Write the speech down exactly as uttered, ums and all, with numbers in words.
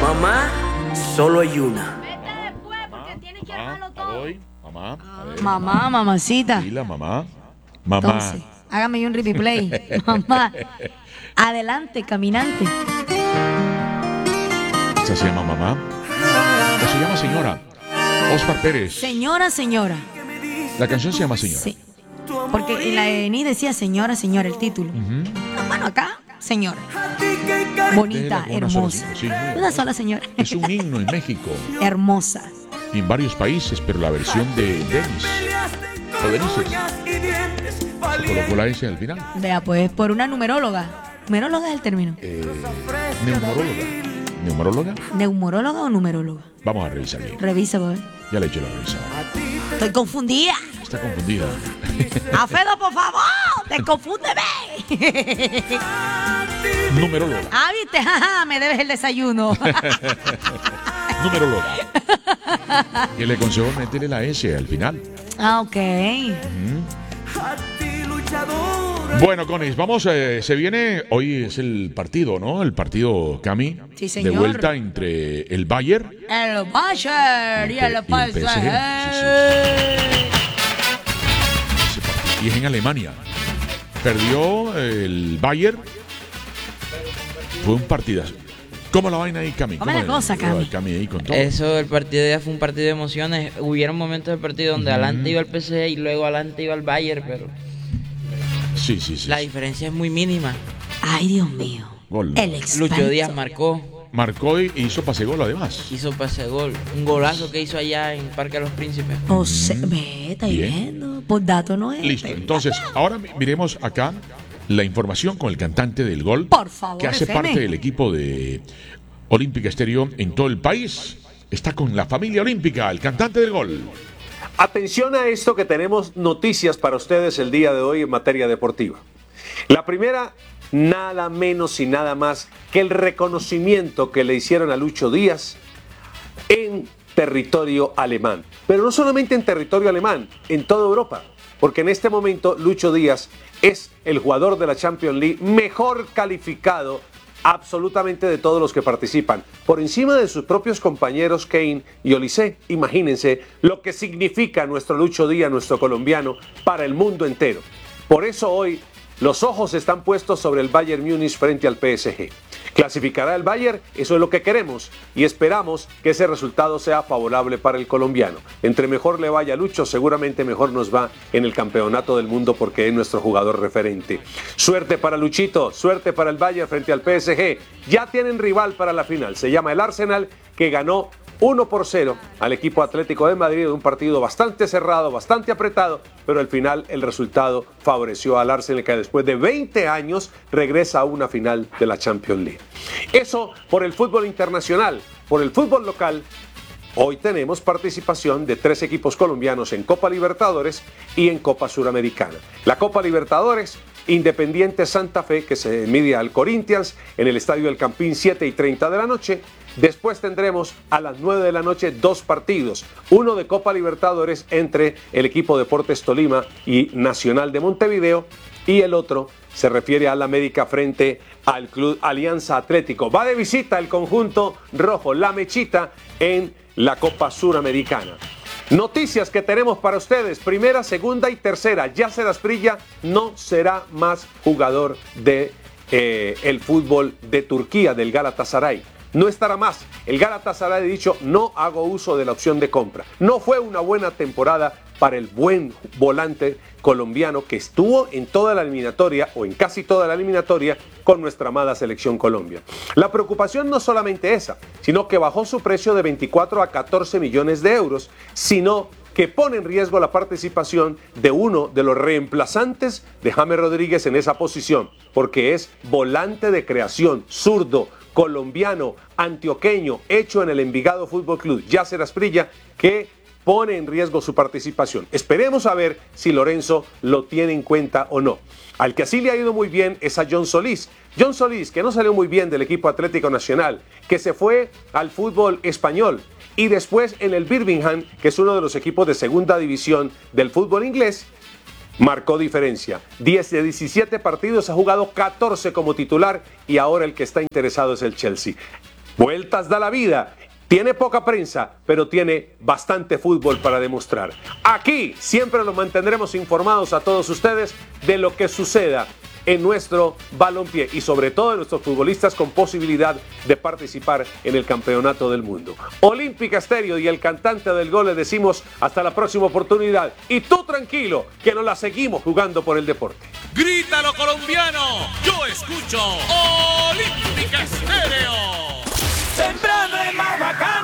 Mamá, solo hay una. Vete después porque tienes que armarlo todo. Voy, mamá. A ver, Mamá, mamacita. Tranquila, mamá. Mamá. Entonces, hágame un replay. Mamá, adelante, caminante. ¿Esta se llama mamá? ¿O se llama señora? Oscar Pérez. Señora, señora. La canción se llama señora. Sí. Porque en la E N I decía señora, señora, el título. Ujú. Ah, bueno, acá, señora. Déjela Bonita, con una sola hermosa. cita, sí. Una sola señora. Es un himno en México Hermosa. y en varios países, pero la versión de Denis o Denises se colocó la S al final. Vea, pues, por una numeróloga. Numeróloga es el término. Eh, neumoróloga. ¿Neumoróloga? ¿Neumoróloga o numeróloga? Vamos a revisar bien. Revisa, pues. Ya le he hecho la revisada. Estoy confundida. Está confundida. Alfredo, por favor, desconfúndeme. Numeróloga. Ah, viste, jaja, me debes el desayuno. Numeróloga. Y le consejo meterle la S al final. Ah, ok. Bueno, Conis, vamos, eh, se viene, hoy es el partido, ¿no? El partido, Cami, Sí, de señor. vuelta entre el Bayern El Bayern y el y el P S G. P S G. y es en Alemania. Perdió el Bayern, fue un partidazo. ¿Cómo la vaina ahí, Cami? ¿Cómo la es? cosa, Cami? Cami ahí con todo. Eso, el partido ya fue un partido de emociones. Hubieron momentos del partido donde adelante iba el P S G y luego adelante iba el Bayern, pero Sí, sí, sí. la diferencia es muy mínima. Ay, Dios mío. Gol. El experto. Lucho Díaz marcó, Marcó y hizo pase gol además. hizo pase de gol. Un golazo que hizo allá en Parque de los Príncipes. O sea, ve, está Bien. viendo. Por dato no es. Listo, entonces, ahora mi- miremos acá la información con el cantante del gol. Por favor, que hace F M. parte del equipo de Olímpica Estéreo en todo el país. Está con la familia olímpica, el cantante del gol. Atención a esto, que tenemos noticias para ustedes el día de hoy en materia deportiva. La primera, nada menos y nada más que el reconocimiento que le hicieron a Lucho Díaz en territorio alemán. Pero no solamente en territorio alemán, en toda Europa. Porque en este momento Lucho Díaz es el jugador de la Champions League mejor calificado absolutamente de todos los que participan, por encima de sus propios compañeros Kane y Olise. Imagínense lo que significa nuestro Lucho Díaz, nuestro colombiano, para el mundo entero. Por eso hoy los ojos están puestos sobre el Bayern Múnich frente al P S G. ¿Clasificará el Bayern? Eso es lo que queremos y esperamos que ese resultado sea favorable para el colombiano. Entre mejor le vaya a Lucho, seguramente mejor nos va en el campeonato del mundo porque es nuestro jugador referente. Suerte para Luchito, suerte para el Bayern frente al P S G. Ya tienen rival para la final, se llama el Arsenal, que ganó uno por cero al equipo Atlético de Madrid en un partido bastante cerrado, bastante apretado, pero al final el resultado favoreció al Arsenal, que después de veinte años regresa a una final de la Champions League. Eso por el fútbol internacional. Por el fútbol local, hoy tenemos participación de tres equipos colombianos en Copa Libertadores y en Copa Suramericana. La Copa Libertadores, Independiente Santa Fe, que se mide al Corinthians en el Estadio del Campín, siete y treinta de la noche. Después tendremos a las nueve de la noche dos partidos, uno de Copa Libertadores entre el equipo Deportes Tolima y Nacional de Montevideo, y el otro se refiere al América frente al Club Alianza Atlético. Va de visita el conjunto rojo, la Mechita, en la Copa Suramericana. Noticias que tenemos para ustedes, primera, segunda y tercera. Yasser Asprilla no será más jugador de eh, el fútbol de Turquía, del Galatasaray. No estará más. El Galatasaray ha dicho: no hago uso de la opción de compra. No fue una buena temporada para el buen volante colombiano que estuvo en toda la eliminatoria, o en casi toda la eliminatoria, con nuestra amada selección Colombia. La preocupación no solamente esa, sino que bajó su precio de veinticuatro a catorce millones de euros, sino que pone en riesgo la participación de uno de los reemplazantes de James Rodríguez en esa posición, porque es volante de creación, zurdo, colombiano, antioqueño, hecho en el Envigado Fútbol Club, Yasser Asprilla, que pone en riesgo su participación. Esperemos a ver si Lorenzo lo tiene en cuenta o no. Al que sí le ha ido muy bien es a John Solís. John Solís, que no salió muy bien del equipo Atlético Nacional, que se fue al fútbol español y después en el Birmingham, que es uno de los equipos de segunda división del fútbol inglés, marcó diferencia. diez de diecisiete partidos, ha jugado catorce como titular y ahora el que está interesado es el Chelsea. Vueltas da la vida. Tiene poca prensa, pero tiene bastante fútbol para demostrar. Aquí siempre los mantendremos informados a todos ustedes de lo que suceda en nuestro balompié y sobre todo de nuestros futbolistas con posibilidad de participar en el campeonato del mundo. Olímpica Estéreo y el cantante del gol le decimos hasta la próxima oportunidad. Y tú tranquilo, que nos la seguimos jugando por el deporte. ¡Grítalo, colombiano! Yo escucho Olímpica Estéreo. Temprano es más bacano.